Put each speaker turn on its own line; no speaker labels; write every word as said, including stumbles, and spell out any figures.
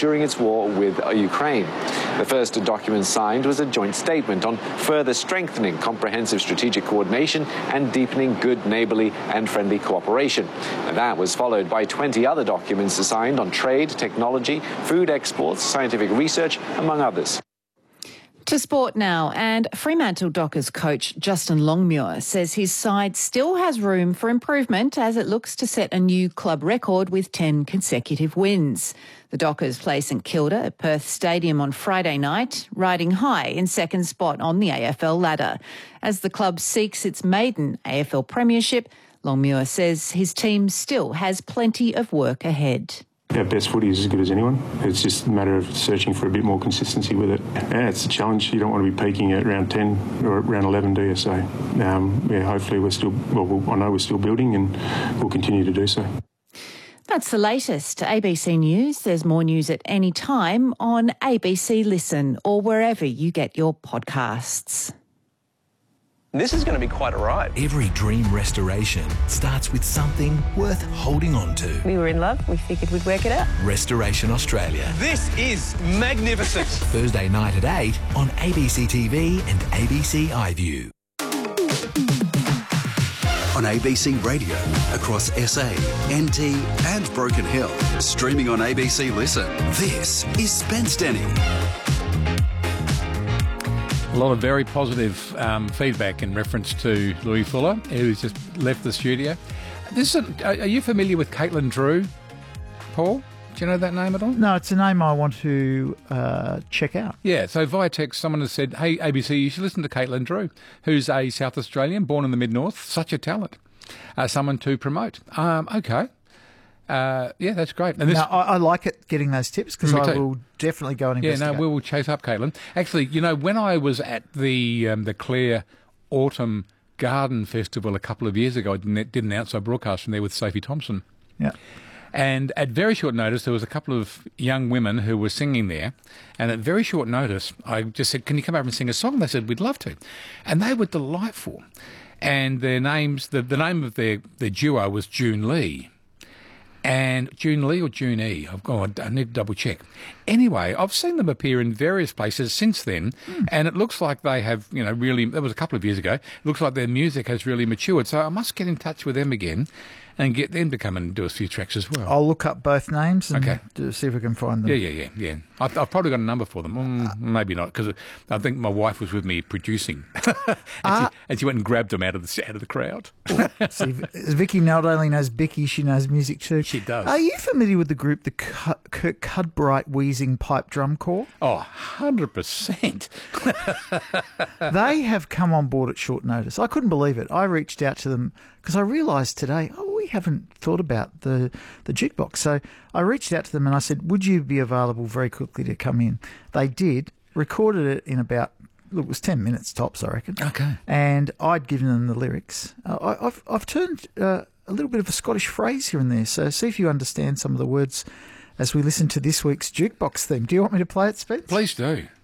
during its war with Ukraine. The first document signed was a joint statement on further strengthening comprehensive strategic coordination and deepening good neighbourly and friendly cooperation. And that was followed by twenty other documents signed on trade, technology, food exports, scientific research, among others.
To sport now, and Fremantle Dockers coach Justin Longmuir says his side still has room for improvement as it looks to set a new club record with ten consecutive wins. The Dockers play St Kilda at Perth Stadium on Friday night, riding high in second spot on the A F L ladder. As the club seeks its maiden A F L premiership, Longmuir says his team still has plenty of work ahead.
Our best footy is as good as anyone. It's just a matter of searching for a bit more consistency with it. Yeah, it's a challenge. You don't want to be peaking at round ten or round eleven, do you? So, um, yeah, hopefully we're still, well, we'll, I know we're still building and we'll continue to do so.
That's the latest. A B C News. There's more news at any time on A B C Listen or wherever you get your podcasts.
This is going to be quite a ride.
Every dream restoration starts with something worth holding on to.
We were in love. We figured we'd work it out.
Restoration Australia.
This is magnificent.
Thursday night at eight on A B C T V and A B C iView.
On A B C Radio, across S A, N T and Broken Hill. Streaming on A B C Listen. This is Spence Denny.
A lot of very positive um, feedback in reference to Louis Fuller, who's just left the studio. This is a, are you familiar with Caitlin Drew, Paul? Do you know that name at all?
No, it's a name I want to uh, check out.
Yeah, so via text, someone has said, hey, A B C, you should listen to Caitlin Drew, who's a South Australian, born in the Mid-North, such a talent, uh, someone to promote. Um, okay. Uh, yeah, that's great. And this,
now, I, I like it getting those tips because I will definitely go and investigate.
Yeah, no, we will chase up Caitlin. Actually, you know, when I was at the um, the Clare Autumn Garden Festival a couple of years ago, I did an outside broadcast from there with Sophie Thompson.
Yeah.
And at very short notice, there was a couple of young women who were singing there. And at very short notice, I just said, can you come over and sing a song? They said, we'd love to. And they were delightful. And their names, the, the name of their, their duo was June Lee. And June Lee or June E? I've gone, I need to double check. Anyway, I've seen them appear in various places since then, mm. and it looks like they have, you know, really, that was a couple of years ago, it looks like their music has really matured. So I must get in touch with them again and get them to come and do a few tracks as well.
I'll look up both names and
okay.
see if we can find them.
Yeah, yeah, yeah, yeah. I've, I've probably got a number for them. Mm, uh, maybe not, because I think my wife was with me producing, and, uh, she, and she went and grabbed them out of the out of the crowd.
See, Vicky not only knows Bicky, she knows music too.
She does.
Are you familiar with the group, the Kirk Cudbright Wheezing Pipe Drum Corps?
Oh, one hundred percent.
They have come on board at short notice. I couldn't believe it. I reached out to them because I realised today, oh, we haven't thought about the, the jukebox. So I reached out to them and I said, would you be available very quickly to come in? They did, recorded it in about, look, it was ten minutes tops, I reckon.
Okay.
And I'd given them the lyrics. Uh, I, I've, I've turned uh, a little bit of a Scottish phrase here and there, so see if you understand some of the words as we listen to this week's jukebox theme. Do you want me to play it, Spence?
Please do.